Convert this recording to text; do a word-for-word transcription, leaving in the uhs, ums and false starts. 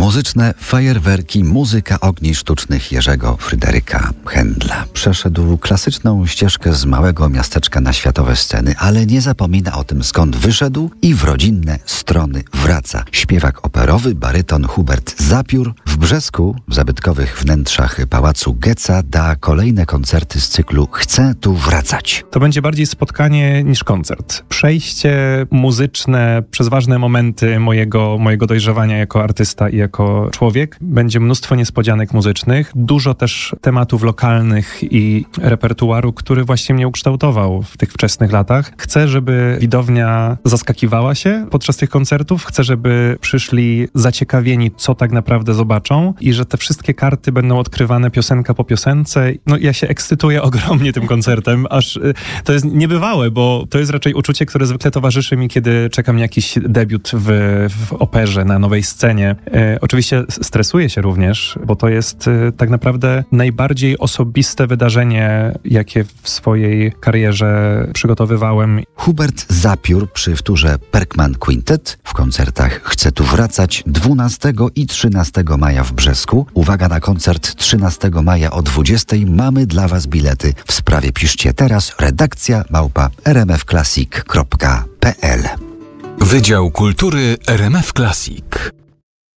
Muzyczne fajerwerki, muzyka ogni sztucznych Jerzego Fryderyka Händla. Przeszedł klasyczną ścieżkę z małego miasteczka na światowe sceny, ale nie zapomina o tym, skąd wyszedł i w rodzinne strony wraca. Śpiewak operowy, baryton Hubert Zapiór w Brzesku, w zabytkowych wnętrzach Pałacu Geca, da kolejne koncerty z cyklu Chcę tu wracać. To będzie bardziej spotkanie niż koncert. Przejście muzyczne przez ważne momenty mojego, mojego dojrzewania jako artysta i jako człowiek. Będzie mnóstwo niespodzianek muzycznych, dużo też tematów lokalnych i repertuaru, który właśnie mnie ukształtował w tych wczesnych latach. Chcę, żeby widownia zaskakiwała się podczas tych koncertów. Chcę, żeby przyszli zaciekawieni, co tak naprawdę zobaczą i że te wszystkie karty będą odkrywane piosenka po piosence. No ja się ekscytuję ogromnie tym koncertem, aż to jest niebywałe, bo to jest raczej uczucie, które zwykle towarzyszy mi, kiedy czekam na jakiś debiut w, w operze, na nowej scenie. E, oczywiście stresuję się również, bo to jest e, tak naprawdę najbardziej osobiste wydarzenie, jakie w swojej karierze przygotowywałem. Hubert Zapiór przy wtórze Perkman Quintet w koncertach Chcę tu wracać dwunastego i trzynastego maja w Brzesku. Uwaga na koncert trzynastego maja o dwudziestej. Mamy dla Was bilety. W sprawie piszcie teraz redakcja małpa r m f classic kropka p l. Wydział Kultury R M F Classic.